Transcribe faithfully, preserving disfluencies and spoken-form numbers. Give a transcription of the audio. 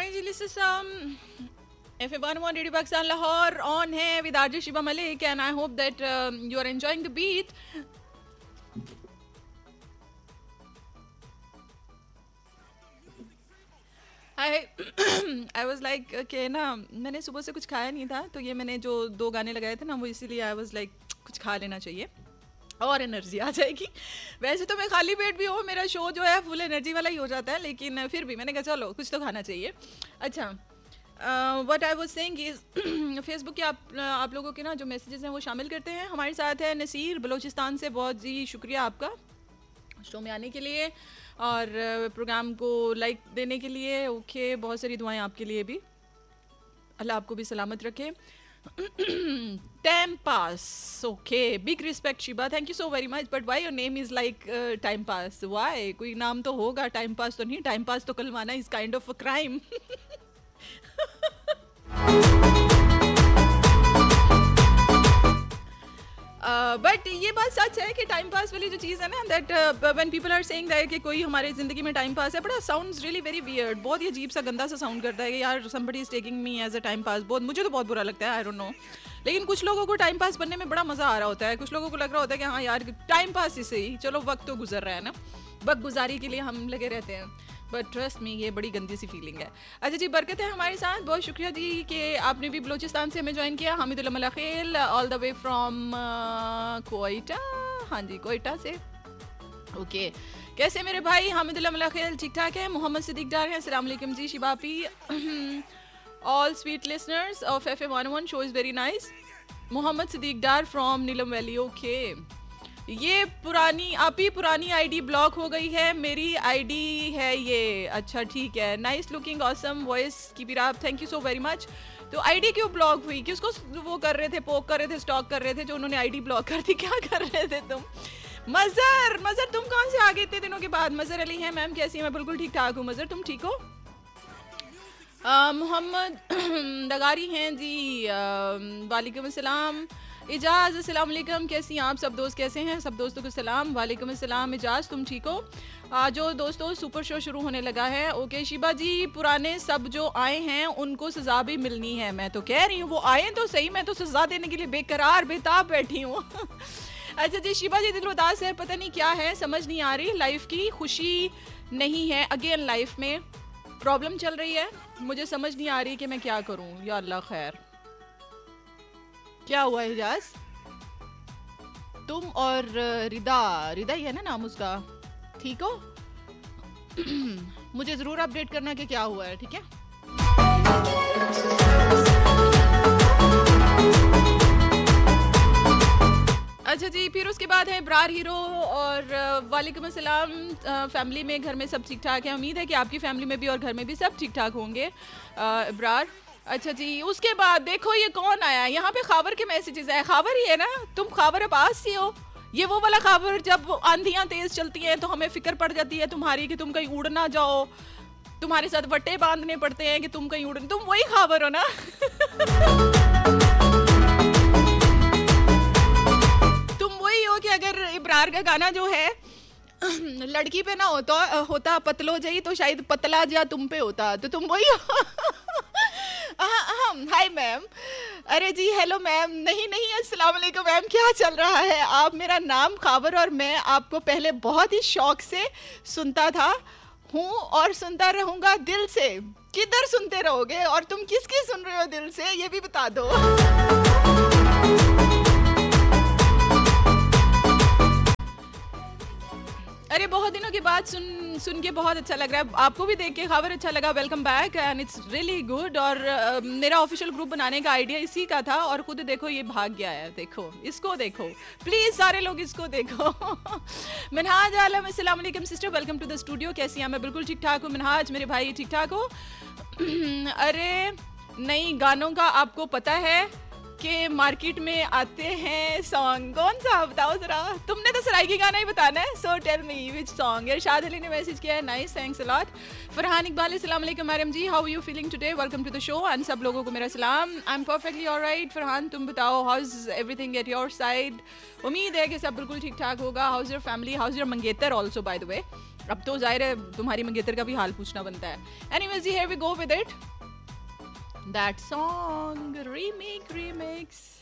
this is um, F M one oh one Radio Pakistan Lahore on है with R J Shiba Malik and I hope that um, you are enjoying the beat. I I was like okay ना मैंने सुबह से कुछ खाया नहीं था तो ये मैंने जो दो गाने लगाए थे ना वो इसीलिए I was like कुछ खा लेना चाहिए और एनर्जी आ जाएगी. वैसे तो मैं खाली पेट भी हूँ, मेरा शो जो है फुल एनर्जी वाला ही हो जाता है, लेकिन फिर भी मैंने कहा चलो कुछ तो खाना चाहिए. अच्छा, what I was saying is Facebook के आप आप लोगों के ना जो मैसेजेस हैं वो शामिल करते हैं. हमारे साथ है नसीर बलोचिस्तान से, बहुत जी शुक्रिया आपका शो में आने के लिए और प्रोग्राम को लाइक देने के लिए. ओके, बहुत सारी दुआएं आपके लिए भी, अल्लाह आपको भी सलामत रखे. Time pass, okay, big respect Shiba, thank you so very much, but why your name is like uh, time pass? Why? कोई नाम तो होगा, time pass तो नहीं. time pass तो कलमाना is kind of a crime. But uh, ये बात सच है कि टाइम पास वाली जो चीज़ है ना, that when people are saying that कि कोई हमारे ज़िंदगी में टाइम पास है, बड़ा साउंड्स रियली वेरी वियर्ड, बहुत ही अजीब सा गंदा सा साउंड करता है कि यार somebody is taking me as a time pass. बहुत, मुझे तो बहुत बुरा लगता है, आई डोंट नो. लेकिन कुछ लोगों को टाइम पास बनने में बड़ा मज़ा आ रहा होता है. कुछ लोगों को लग रहा होता है कि हाँ यार टाइम पास ही सही, चलो वक्त तो गुजर रहा है ना, वक्त गुजारी के लिए हम लगे रहते हैं. बट ट्रस्ट मी, ये बड़ी गंदी सी फीलिंग है. अच्छा जी, बरकत है हमारे साथ, बहुत शुक्रिया जी कि आपने भी बलोचिस्तान से हमें ज्वाइन किया. Hamidullah मलाखेल all the way from Quetta. हाँ जी, कोयटा से. Okay okay. कैसे मेरे भाई? हामिदुल्लाह मलाखेल ठीक ठाक है. मोहम्मद सिद्दीक डार हैं, अस्सलाम वालेकुम जी. शिबापी, all sweet listeners of F M one O one show is very nice. Mohammad Siddique Dar from Neelam valley. Okay, ये पुरानी आप ही पुरानी आईडी ब्लॉक हो गई है, मेरी आईडी है ये. अच्छा ठीक है, nice looking, awesome voice, keep it up, thank you so very much. तो आईडी क्यों ब्लॉक हुई? किसको वो कर रहे थे, पोक कर रहे थे, स्टॉक कर रहे थे जो उन्होंने आईडी ब्लॉक कर दी? क्या कर रहे थे तुम? मज़र, मज़र तुम कौन से आ गए इतने दिनों के बाद? मज़र अली हैं मैम, कैसी हैं? मैं बिल्कुल ठीक ठाक हूँ. मज़र तुम ठीक हो? मोहम्मद दगारी हैं जी, वालेकुम अस्सलाम. इजाज़, अस्सलाम वालेकुम, कैसी हैं आप? सब दोस्त कैसे हैं? सब दोस्तों को सलाम. वालेकुम अस्सलाम. इजाज़ तुम ठीक हो? आज जो दोस्तों सुपर शो शुरू होने लगा है. ओके शिबा जी, पुराने सब जो आए हैं उनको सज़ा भी मिलनी है. मैं तो कह रही हूँ वो आए तो सही, मैं तो सज़ा देने के लिए बेकरार बेताब बैठी हूँ. अच्छा जी, शिबा जी दिल उदास है, पता नहीं क्या है, समझ नहीं आ रही. लाइफ की खुशी नहीं है, अगेन लाइफ में प्रॉब्लम चल रही है, मुझे समझ नहीं आ रही कि मैं क्या करूँ. या अल्लाह खैर. क्या हुआ हिजाज? तुम और रिदा, रिदा ही है ना नाम उसका, ठीक हो? मुझे ज़रूर अपडेट करना कि क्या हुआ है, ठीक है? अच्छा जी, फिर उसके बाद है इब्रार हीरो और वालेकुम अस्सलाम. फैमिली में, घर में सब ठीक ठाक है? उम्मीद है कि आपकी फैमिली में भी और घर में भी सब ठीक ठाक होंगे. इब्रार, अच्छा जी. उसके बाद देखो ये कौन आया यहाँ पे? खावर के मैसेजेस है. खावर ही है ना तुम? खावर अब्बास सी हो? ये वो वाला खावर जब आंधियाँ तेज चलती हैं तो हमें फिक्र पड़ जाती है तुम्हारी कि तुम कहीं उड़ ना जाओ, तुम्हारे साथ वट्टे बांधने पड़ते हैं कि तुम कहीं उड़. तुम वही खावर हो ना? तुम वही हो कि अगर इब्रार का गाना जो है लड़की पे ना होता होता पतलो जाई तो शायद पतला जा तुम पे होता, तो तुम वही हो. Hi ma'am. अरे जी हेलो मैम. नहीं नहीं, अस्सलाम वालेकुम मैम, क्या चल रहा है? आप, मेरा नाम खावर और मैं आपको पहले बहुत ही शौक से सुनता था हूँ और सुनता रहूँगा दिल से. किधर सुनते रहोगे और तुम किसकी सुन रहे हो दिल से, ये भी बता दो. अरे बहुत दिनों के बाद सुन सुन के बहुत अच्छा लग रहा है. आपको भी देख के खबर अच्छा लगा. Welcome back and it's really good. और uh, मेरा ऑफिशियल ग्रुप बनाने का आइडिया इसी का था और खुद देखो ये भाग गया है. देखो इसको, देखो प्लीज़ सारे लोग इसको देखो. मिनहाज आलम, अस्सलाम वालेकुम sister, welcome to the studio. कैसी हैं? मैं बिल्कुल ठीक ठाक हूँ. मिनहाज मेरे भाई ठीक ठाक हो? अरे नहीं, गानों का आपको पता है के मार्केट में आते हैं सॉन्ग। कौन सा बताओ जरा, तुमने तो सराय की गाना ही बताना है। So tell me which song. इरशाद अली ने मैसेज किया है, nice, thanks a lot. Farhan Iqbal, अस्सलाम वालेकुम madam ji, how are you feeling today, welcome to the show. And सब लोगों को मेरा सलाम। I am perfectly alright. Farhan तुम बताओ, how is everything at your side? उम्मीद है कि सब बिल्कुल ठीक ठाक होगा। How is your family, how is your मंगेतर ऑल्सो बाय द वे। अब तो जाहिर है तुम्हारी मंगेतर का भी हाल पूछना बनता है। Anyways, here we go with it, that song, remake remix.